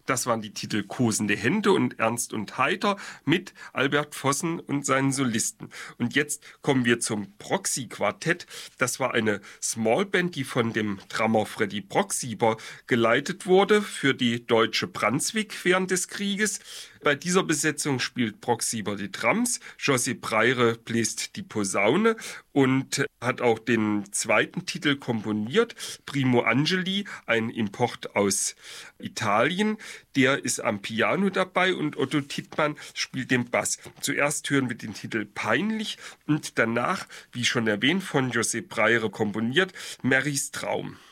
Das waren die Titel Kosende Hände und Ernst und Heiter mit Albert Vossen und seinen Solisten. Und jetzt kommen wir zum Proxy-Quartett. Das war eine Smallband, die von dem Drummer Freddy Brocksieber geleitet wurde für die deutsche Brunswick während des Krieges. Bei dieser Besetzung spielt Brocksieber die Drums, José Breire bläst die Posaune und hat auch den zweiten Titel komponiert, Primo Angeli, ein Import aus Italien. Der ist am Piano dabei und Otto Tittmann spielt den Bass. Zuerst hören wir den Titel Peinlich und danach, wie schon erwähnt, von José Breire komponiert, Marys Traum.